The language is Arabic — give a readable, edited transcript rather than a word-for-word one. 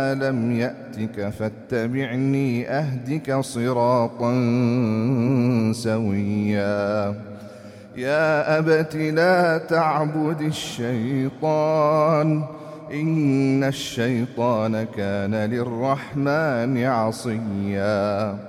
لم يأتك فاتبعني أهدك صراطا سويا يا أبت لا تعبد الشيطان إن الشيطان كان للرحمن عصيا